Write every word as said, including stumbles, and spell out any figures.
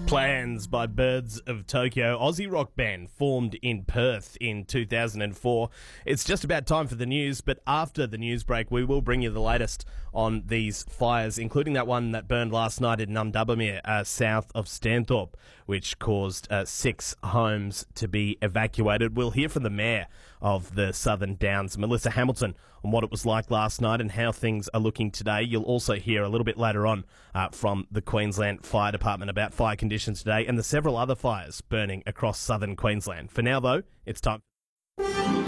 Plans by Birds of Tokyo, Aussie rock band formed in Perth in two thousand four. It's just about time for the news, but after the news break, we will bring you the latest on these fires, including that one that burned last night in Numdubbermere, uh, south of Stanthorpe, which caused uh, six homes to be evacuated. We'll hear from the Mayor of the Southern Downs, Melissa Hamilton, on what it was like last night and how things are looking today. You'll also hear a little bit later on uh, from the Queensland Fire Department about fire conditions today and the several other fires burning across southern Queensland. For now, though, it's time.